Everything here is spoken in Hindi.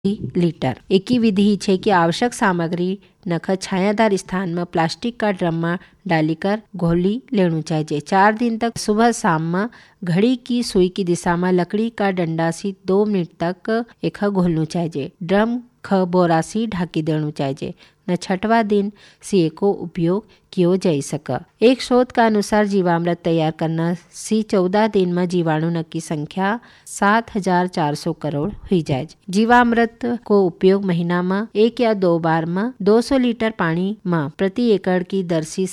लीटर। एकी विधि છે કે આવશ્યક સામગ્રી નખ छायादार स्थान में प्लास्टिक का ड्रम में डालीकर घोली लेना चाहिए। 4 दिन तक सुबह शाम में घड़ी की सुई की दिशा में लकड़ी का डंडा से 2 मिनट तक एक घोलना चाहिए। ड्रम ख बोरा से ढाकी देना चाहिए न 6वां दिन से को उपयोग किया जा सके। एक शोध का अनुसार जीवामृत तैयार करना से 14 दिन में जीवाणु की संख्या 7400 करोड़ हुई जाए। जीवामृत को उपयोग महीना में 1 या 2 बार में 200 लीटर पानी में प्रति एकड़ की दर से